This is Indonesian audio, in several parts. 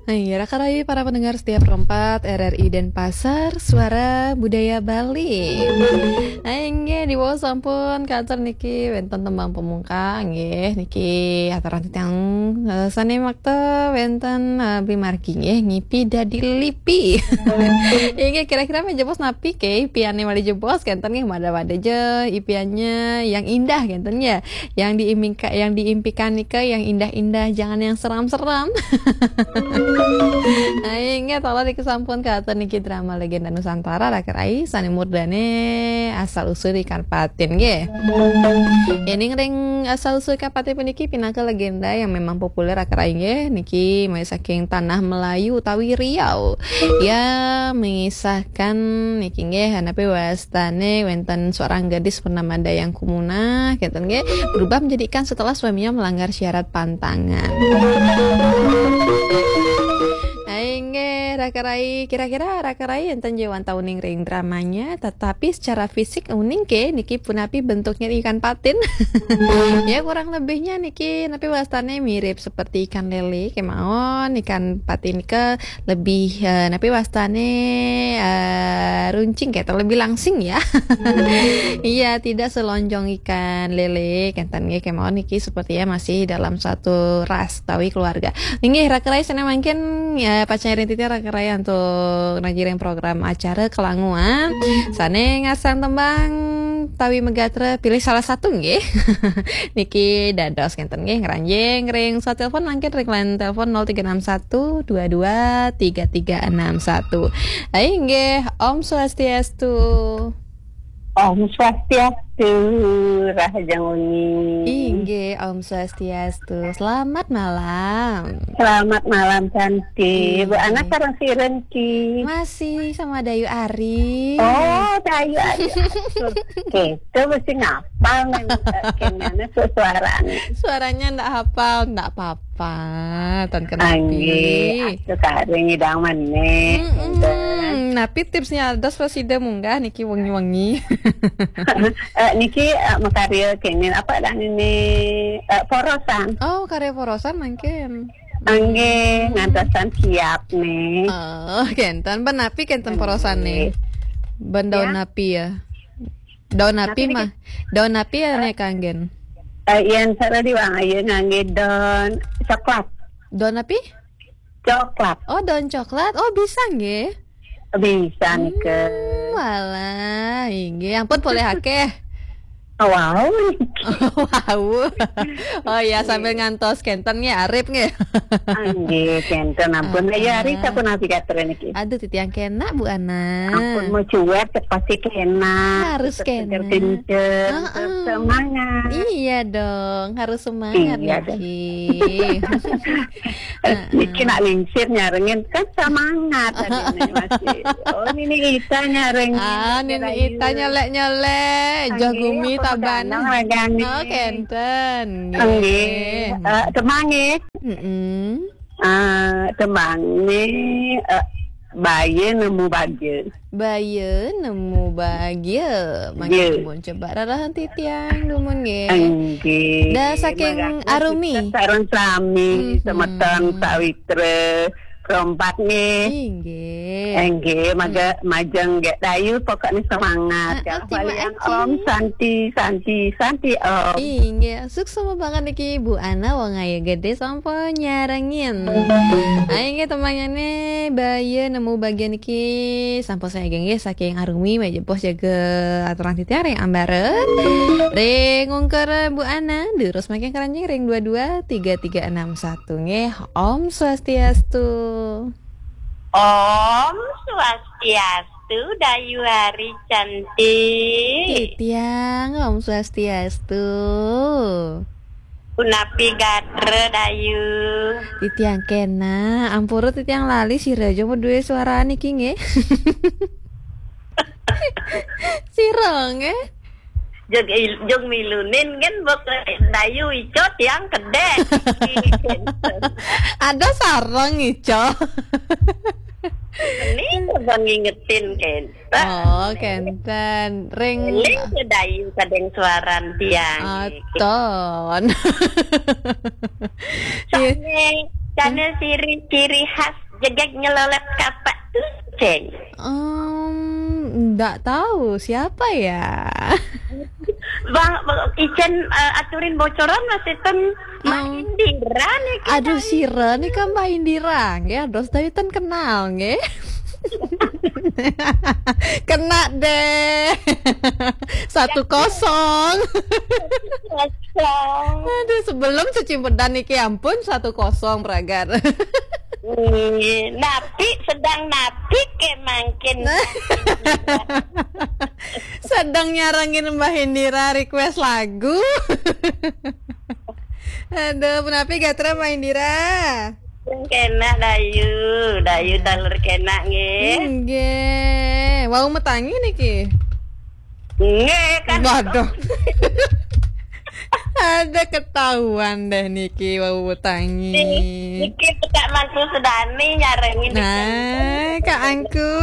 Hai, Rakarai para pendengar setiap perempat RRI Denpasar, Suara Budaya Bali. Nggih di bawah sampun kantor niki wenten tembang pemungkang nggih niki ataran titang sane makta wenten bimargi nggih ngipi dadi lipi. Inggih kira-kira menjebos napi ke ipiane mali jebos kenten nggih mada-mada je ipiannya yang indah kenten ya. Yang diimpikan nika yang indah-indah, jangan yang seram-seram. Ingat tolong dikesampun ke atas niki drama legenda Nusantara Rakarai sane murdane asal usul ikan patin nggih. Ini ring asal usul ikan patin puniki pinaka legenda yang memang populer Rakarai nggih niki mulai saking tanah Melayu utawi Riau. Ya mengisahkan niki nggih hanape wastane wenten seorang gadis bernama Dayang Kumuna keten nggih berubah menjadi ikan setelah suaminya melanggar syarat pantangan. Rakarai kira-kira Rakarai enten jewan tauning ring dramanya tetapi secara fisik uning ke niki punapi bentuknya ikan patin. Ya kurang lebihnya niki napi wastane mirip seperti ikan lele kemaon ikan patin ke lebih napi wastane runcing kayak lebih langsing ya. Iya tidak selonjong ikan lele kenten kemaon niki sepertinya masih dalam satu ras tawi keluarga. Nggih Rakarai sana mungkin ya pacarin titik Rakarai untuk ngajirin program acara kelanguan sane ngasang tembang tawi megatra pilih salah satu nggih. Niki dados kenten nggih ngranjing ring sa telepon mangkin ring line telepon 0361 223361. Hai nggih Om Swastiastu. Om Swastiastu, Rahajang Uni. Inggih Om Swastiastu. Selamat malam. Selamat malam cantik. Bu anak sekarang si Renki. Masih sama Dayu Ari. Oh, Dayu Ari. Itu mesti ngapal nih kemana suaranya. Suaranya ndak hafal, ndak apa-apa. Ton kenapi. Angge, sekarang ngidang maneh. Napi tipsnya ada presiden munggah niki wengi-wengi. Niki makarya kene apa dan ini porosan. Oh, karya porosan mungkin. Angge ngantasan siap nih. Oh, kenten benapi kenten porosan nih. Ben daun napi ya. Daun napi mah. Daun napi ya nek kanggen. Yang saya diwang ayo ngangge daun coklat. Daun napi? Coklat. Oh, daun coklat. Oh, bisa nggih. Bisa nih ke. Walah, inggih ampun boleh akeh. Wow. Wow. Oh ya sambil ngantos kenten nge arep nge. Angge kenten ampun ya ari sapun api katren iki. Aduh titiang kena Bu Ana. Ampun mau cuek pasti kena. Harus kena. Semangat. Iya dong, harus semangat Niki. Niki nak lingsir nyarengin kan semangat tadi masih. Oh ini Ita nyareng. Ini Ita nyelek-nyelek jagumi taban. Oh kenten. Nggih. Temange. Temange baye nemu bagye. Baye nemu bagye. Mangke mun coba rarahan titiang dumun nggih. Nggih. Da saking arumi. Sareng sami semeton sawitra perempat nih. Nggih, majeng gak dayu pokoknya semangat. Kalian Om Santi Om. Nggih, sukses banget niki Bu Ana wong ayo gede sampo nyarengin. Nggih temanyane baye nemu bagian niki sampo saya nggih saking arumi majepos jaga aturan titiar yang ambaret. Ring ngungker Bu Ana terus makin keranjing ring 223361 nggih. Om Swastiastu. Om Swastiastu, Dayu Ari cantik. Titiang Om Swastiastu. Punapi gatre Dayu. Titiang kena, ampura titiang lali si Rajo mau duwe suara niki nggih. Sirong Jog milunin kan bok Dayu ico tiang kede. Ada sarang ico. Ini bang ngingetin kenta. Oh kenten ring. Ling ke Dayu kadeng suaran tiang. Aton. Soalnya Karena ciri khas jegek nyelolet kapak tuceng. Nggak tahu siapa ya. Bang Ijen aturin bocoran masih ten Indira nih. Aduh sira nih kan Mbak Indira nggih, aduh tapi ten kenal nggih. Kena deh. 1-0. Aduh sebelum Cicimpedan iki ampun 1-0 Pragar. Napi sedang napi ke mangkin. Sedang nyarangin Mbak Indira request lagu. Aduh, kenapa gatra Mbak Indira? Kena dayu talur kena nggih. Nggih. Wau metangi niki. Nggih kan. Waduh. Ada ketahuan deh niki wau metangi. Niki petak mantu sedani nyarengin. Nah, Kak Angku.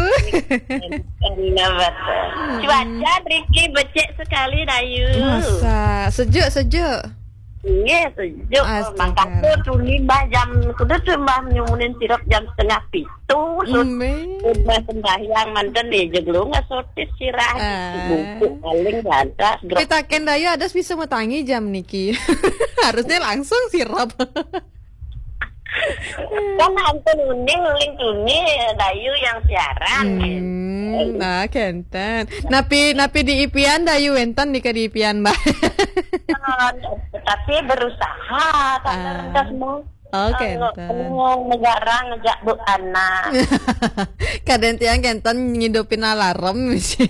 Cuaca Riki becek sekali dayu. Masa sejuk. Nggih, sejuk. Mangkane tuli mbah jam kudu tuh mbah nyumunin sirop jam 6:30. Udah sembahyang manten nih jeglung ngasotis sirah. Bungkuk paling gantas. Kita kendayu ada bisa metangi jam niki. Harusnya langsung sirop. Kan hantu uning dayu yang siaran. Nah, kenten. Napi di ipian dayu wenten di ipian, Mbak. Tapi berusaha karena rendah semua. Oh, kenten. Negara ngejak bu anak. Kadang tiang kenten ngidupin alarm sih.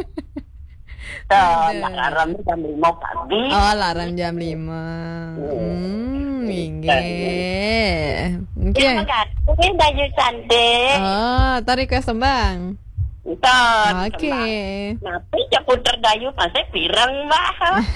Alarm jam 5 pagi. Oh, alarm jam 5. Inggih. Oke. Ini dayu cantik. Oh, tarik ke sembang. Oke. Tapi ya puter dayu pasti pirang mbak.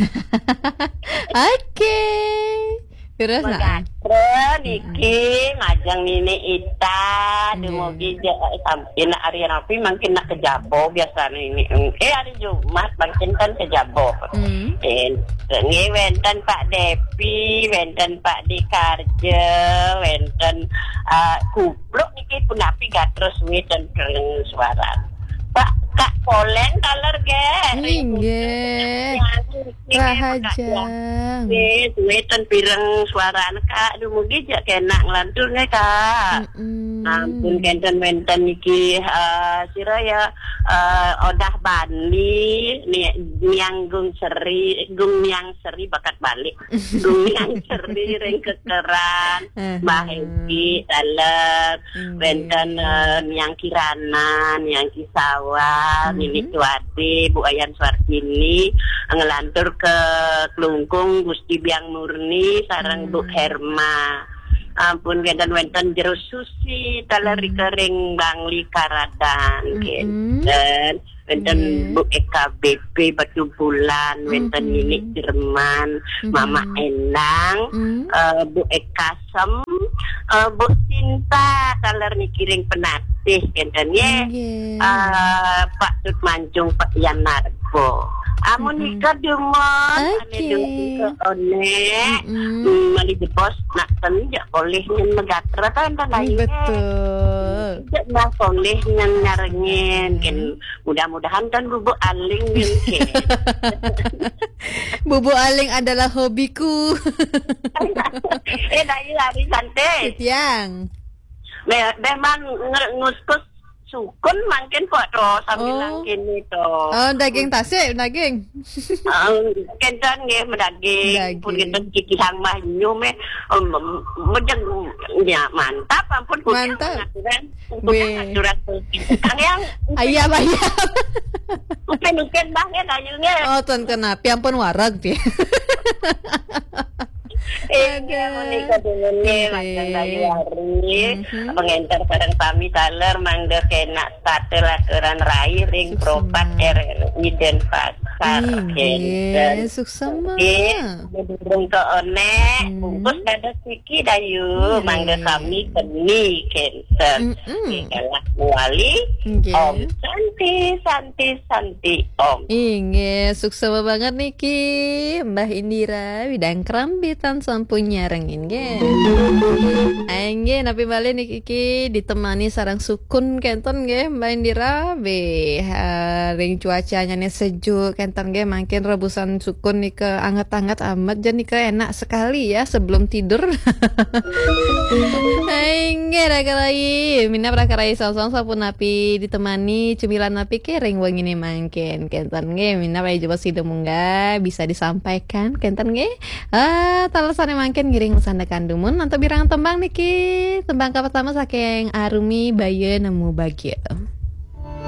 Oke. Terus nah. Niki ngajang nini Ita demogi sampai nak hari rapi makin nak kejabo biasa ini. Hari Jumat makin kan kejabo. Ini wenten Pak Depi, wenten Pak Dikarja, wenten kupluk niki pun api gatros weten kereng suara. Pak Kak Polen taler ge. Nggih. Rahaja. Weten pireng suara Kak dumugi jak kena nglantur nih Kak. Ampun kenten wenten niki sira ya odah Bali niang gung seri bakat balik. Gung niang seri ring kekeran Baheki taler wenten niang Kirana niang Kisawa Nini Cuade Bu Ayan Suartini ngelantur ke Klungkung Gusti Biang Murni sareng Bu Herma. Ampun wenten jero susi taleri kering Bangli Karadan kenten wenten Bu EKBP Batu Bulan wenten Nini Jerman Mama Endang Bu Ekasem Bu Sinta taler kiring penatih kenten ye Pak Tut Manjung Pak Yan Narbo. Amun nikah demon, ane demon mali di pos nak tenjak oleh nyen megatra kan lain. Betul. Nak oleh nyen nyarengin, kan mudah-mudahan kan bubuk aling nyen. Bubuk aling adalah hobiku. Dayu hari santai. Tiang. Memang nguskus sukun makin kok sambil kini to. Oh, daging tasik, daging. Kencan nggih medaging pun kita kikihang mah nyume medeng ya mantap ampun mantap. Aturan Kang yang ayam. Mungkin banget dayunya. Oh, tuan kenapi ampun warag dia. Menikah dengan macam dayu hari pengentar bareng sami taler mangga kena sate lakeran rai ring propat RRI Denpasar Inggih, suksema. Burung ke onek, bungkus dada siki dayu, mangga kami keni kenten. Kalah muali, Om Santi Om. Inggih, suksema banget niki Mbah Indira, bidang kerambitan sampunya rengin nggih. Nggih, napi bali niki ditemani sarang sukun kenten nggih Mbah Indira, ring cuacanya nih sejuk kenten nggih makin rebusan sukun nih ke anget-anget amat jadi ke enak sekali ya sebelum tidur. Nggih rakarai mina prakarai sausang sapun napi ditemani cemilan napi kering wangi nih mangken kenten nggih mina bae coba sido munggah bisa disampaikan kenten nggih talasane mangken ngiring sanda kandumun atau birang tembang niki tembang pertama saking Arumi Baye nemu bahagia.